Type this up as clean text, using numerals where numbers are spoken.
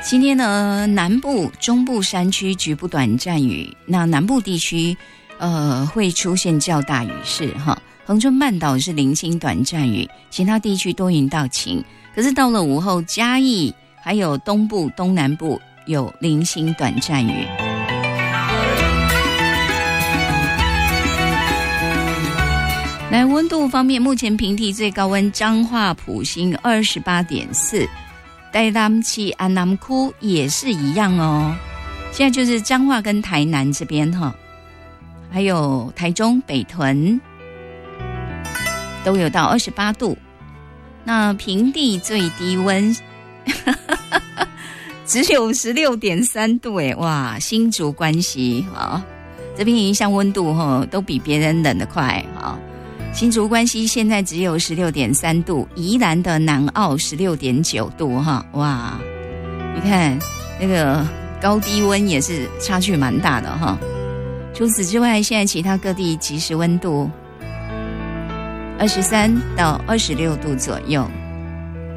今天呢，南部、中部山区局部短暂雨，那南部地区会出现较大雨势哈。恒春半岛是零星短暂雨，其他地区多云到晴。可是到了午后，嘉义还有东部、东南部有零星短暂雨。来，温度方面，目前平地最高温彰化埔心28.4，台南市安南区也是一样哦。现在就是彰化跟台南这边哈，还有台中北屯都有到28度。那平地最低温只有16.3度诶，哇！新竹关西啊，这边影响温度哈都比别人冷得快啊。新竹关西现在只有16.3度，宜兰的南澳16.9度哈，哇！你看那个高低温也是差距蛮大的哈。除此之外，现在其他各地即时温度23到26度左右。